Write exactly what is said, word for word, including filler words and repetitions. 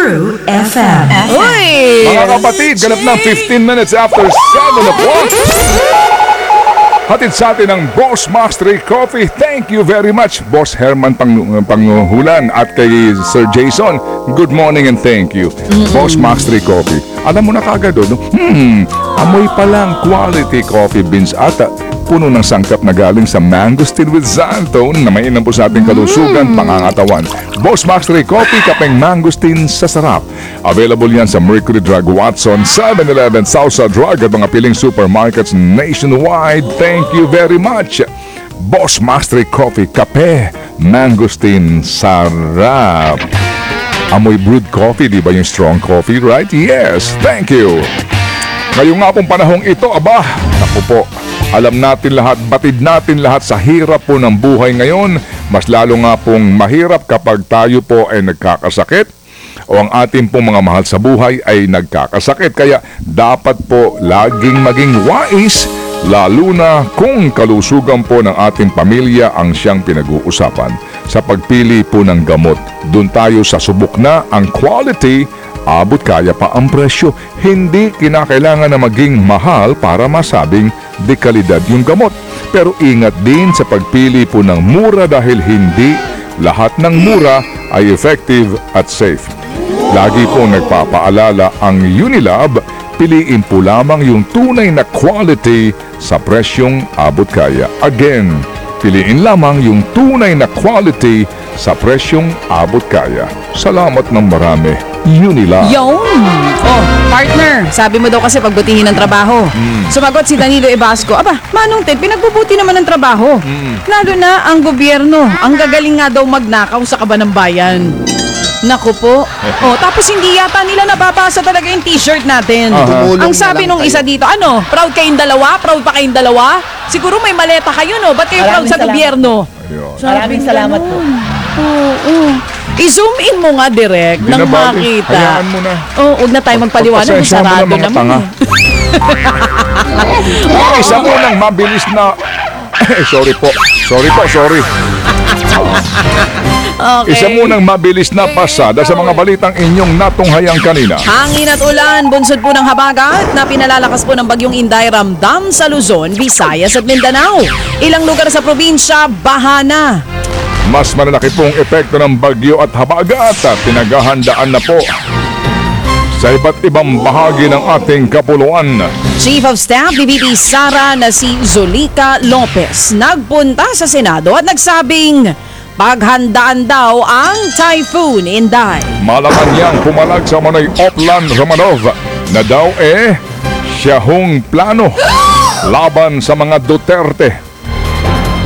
True F M. Uy! Mga kapatid, ganap ng fifteen minutes after seven o'clock. Hatid sa atin ang Boss Mastery Coffee. Thank you very much, Boss Herman Pang Panghulan at kay Sir Jason. Good morning and thank you. Boss Mastery Coffee. Alam mo na kagad doon, hmm, amoy pa lang quality coffee beans at puno ng sangkap na galing sa mangosteen with xanthan na mainam po sa ating kalusugan, pangangatawan. Boss Mastery Coffee, kapeng mangosteen sa sarap. Available yan sa Mercury Drug, Watson, seven eleven, Southside Drug at mga piling supermarkets nationwide. Thank you very much. Boss Mastery Coffee, kape, mangosteen, sarap. Amoy brewed coffee, di ba yung strong coffee, right? Yes, thank you. Ngayong nga pong panahong ito, aba, naku po, alam natin lahat, batid natin lahat sa hirap po ng buhay ngayon. Mas lalo nga pong mahirap kapag tayo po ay nagkakasakit o ang ating pong mga mahal sa buhay ay nagkakasakit. Kaya dapat po laging maging wais, lalo na kung kalusugan po ng ating pamilya ang siyang pinag-uusapan. Sa pagpili po ng gamot, doon tayo sa subok na ang quality, abot kaya pa ang presyo. Hindi kinakailangan na maging mahal para masabing de kalidad yung gamot. Pero ingat din sa pagpili po ng mura dahil hindi lahat ng mura ay effective at safe. Lagi po nagpapaalala ang Unilab, piliin po lamang yung tunay na quality sa presyong abot kaya. Again, piliin lamang yung tunay na quality sa presyong abot kaya. Salamat ng marami, Unilab. Yung! Oh, partner, sabi mo daw kasi pagbutihin ng trabaho. Sumagot si Danilo Ebasco, aba, Manong Ted, pinagbubuti naman ng trabaho. Lalo na ang gobyerno, ang gagaling nga daw magnakaw sa kaban ng bayan. Naku po. Oh, tapos hindi yata nila nababasa talaga yung t-shirt natin. Aha. Ang sabi nung isa dito, ano, proud kayong dalawa? Proud pa kayong dalawa? Siguro may maleta kayo, no? Ba't kayo proud Maraming sa salamat. gobyerno? Ayun. Maraming salamat po. Oo, oo. I-zoom in mo nga direct Hindi nang na bali. makita. Hayaan mo na. Oh, huwag na tayo magpaliwanag kung Pagpasensya mo sarado na, mga naman. tanga. eh. Isa mo ng mabilis na... Eh, sorry po. Sorry po, sorry. Okay. Isa mo ng mabilis na pasada sa mga balitang inyong natunghayang kanina. Hangin at ulan, bunsod po ng habagat na pinalalakas po ng bagyong Inday ramdam sa Luzon, Visayas at Mindanao. Ilang lugar sa probinsya, baha na. Mas malalaki pong epekto ng bagyo at habagat at pinaghahandaan na po sa iba't ibang bahagi ng ating kapuluan. Chief of Staff ni V P Sara na si Zolika Lopez nagpunta sa Senado at nagsabing paghandaan daw ang Typhoon Inday. Malaman niyang pumalag sa Manoy Oplan Romanov na daw eh siya hong plano laban sa mga Duterte.